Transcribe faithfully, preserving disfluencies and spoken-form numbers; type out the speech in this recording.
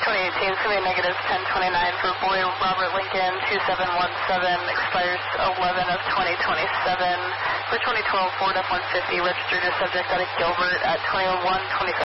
twenty eighteen, it's going to be negative ten twenty-nine for boy Robert Lincoln, two seven one seven, expires eleven of twenty twenty-seven. For twenty twelve Ford F one fifty, registered your subject out of Gilbert at twenty-one twenty-seven.